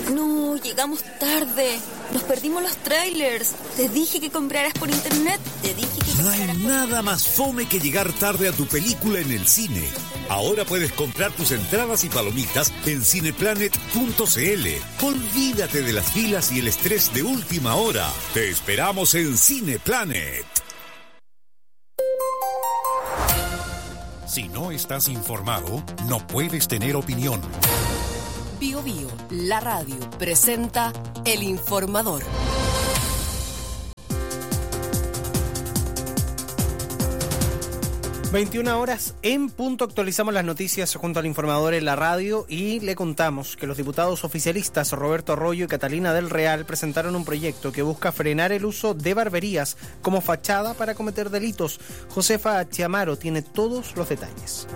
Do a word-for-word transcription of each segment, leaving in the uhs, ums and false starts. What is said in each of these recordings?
No, llegamos tarde. Nos perdimos los trailers. Te dije que compraras por internet. Te dije que No hay nada más fome que llegar tarde a tu película en el cine. Ahora puedes comprar tus entradas y palomitas en cineplanet punto cl. Olvídate de las filas y el estrés de última hora. Te esperamos en Cineplanet. Si no estás informado, no puedes tener opinión. Bio Bio, la radio, presenta El Informador. veintiuna horas en punto, actualizamos las noticias junto al Informador en la radio y le contamos que los diputados oficialistas Roberto Arroyo y Catalina del Real presentaron un proyecto que busca frenar el uso de barberías como fachada para cometer delitos. Josefa Chiamaro tiene todos los detalles.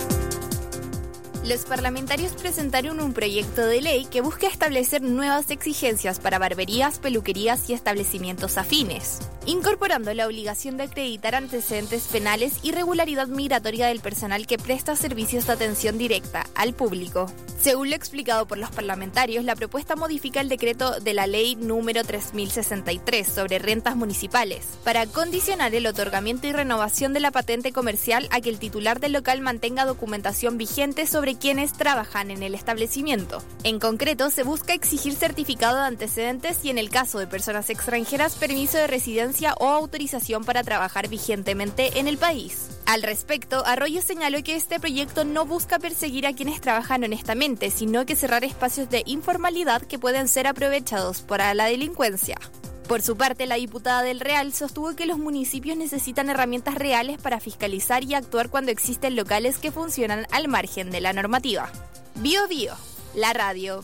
Los parlamentarios presentaron un proyecto de ley que busca establecer nuevas exigencias para barberías, peluquerías y establecimientos afines, incorporando la obligación de acreditar antecedentes penales y regularidad migratoria del personal que presta servicios de atención directa al público. Según lo explicado por los parlamentarios, la propuesta modifica el decreto de la ley número tres mil sesenta y tres sobre rentas municipales para condicionar el otorgamiento y renovación de la patente comercial a que el titular del local mantenga documentación vigente sobre quienes trabajan en el establecimiento. En concreto, se busca exigir certificado de antecedentes y, en el caso de personas extranjeras, permiso de residencia o autorización para trabajar vigentemente en el país. Al respecto, Arroyo señaló que este proyecto no busca perseguir a quienes trabajan honestamente, sino que cerrar espacios de informalidad que pueden ser aprovechados para la delincuencia. Por su parte, la diputada del Real sostuvo que los municipios necesitan herramientas reales para fiscalizar y actuar cuando existen locales que funcionan al margen de la normativa. Bio Bio, la radio.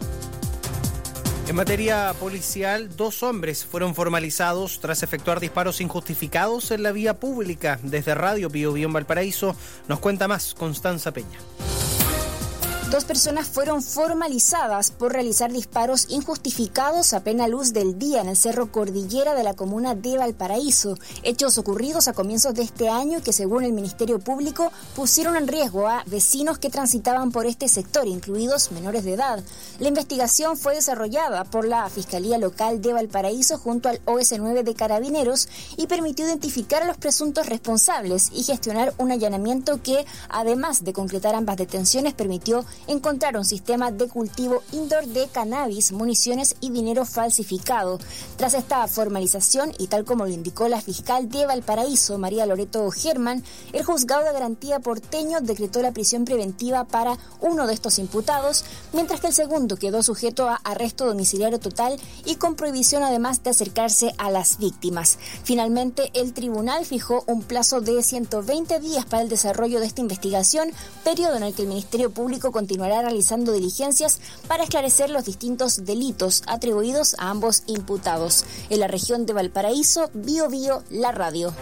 En materia policial, dos hombres fueron formalizados tras efectuar disparos injustificados en la vía pública. Desde Radio Bio Bio en Valparaíso nos cuenta más Constanza Peña. Dos personas fueron formalizadas por realizar disparos injustificados a plena luz del día en el Cerro Cordillera de la comuna de Valparaíso. Hechos ocurridos a comienzos de este año que, según el Ministerio Público, pusieron en riesgo a vecinos que transitaban por este sector, incluidos menores de edad. La investigación fue desarrollada por la Fiscalía Local de Valparaíso junto al O S nueve de Carabineros y permitió identificar a los presuntos responsables y gestionar un allanamiento que, además de concretar ambas detenciones, permitió encontrar un sistema de cultivo indoor de cannabis, municiones y dinero falsificado. Tras esta formalización, y tal como lo indicó la fiscal de Valparaíso, María Loreto Germán, el juzgado de garantía porteño decretó la prisión preventiva para uno de estos imputados, mientras que el segundo quedó sujeto a arresto domiciliario total y con prohibición además de acercarse a las víctimas. Finalmente, el tribunal fijó un plazo de ciento veinte días para el desarrollo de esta investigación, periodo en el que el Ministerio Público continuará realizando diligencias para esclarecer los distintos delitos atribuidos a ambos imputados. En la región de Valparaíso, Bio Bio, la radio.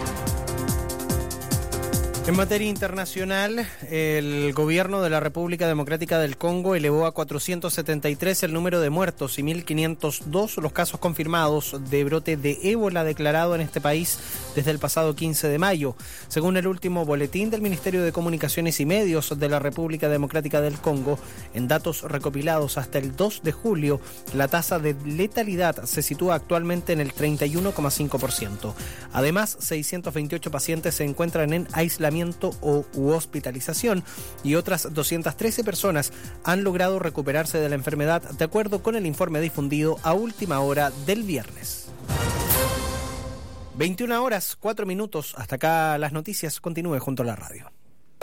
En materia internacional, el gobierno de la República Democrática del Congo elevó a cuatrocientos setenta y tres el número de muertos y mil quinientos dos los casos confirmados de brote de ébola declarado en este país desde el pasado quince de mayo. Según el último boletín del Ministerio de Comunicaciones y Medios de la República Democrática del Congo, en datos recopilados hasta el dos de julio, la tasa de letalidad se sitúa actualmente en el treinta y uno coma cinco por ciento. Además, seiscientos veintiocho pacientes se encuentran en aislamiento o u hospitalización y otras doscientas trece personas han logrado recuperarse de la enfermedad, de acuerdo con el informe difundido a última hora del viernes. veintiuna horas, cuatro minutos. Hasta acá las noticias. Continúe junto a la radio.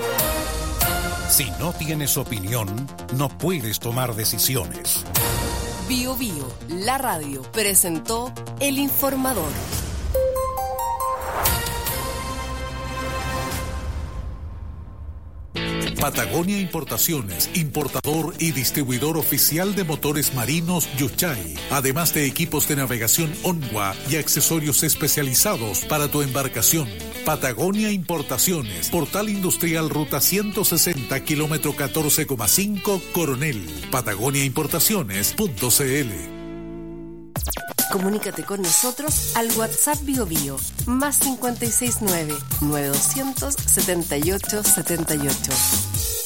Si no tienes opinión, no puedes tomar decisiones. Bio Bio, la radio, presentó El Informador. Patagonia Importaciones, importador y distribuidor oficial de motores marinos Yuchay, además de equipos de navegación Onwa y accesorios especializados para tu embarcación. Patagonia Importaciones, Portal Industrial Ruta ciento sesenta, kilómetro catorce coma cinco, Coronel. Patagonia Importaciones punto cl. Comunícate con nosotros al WhatsApp Bio Bio, más cinco seis nueve, nueve dos cero cero, siete ocho siete ocho.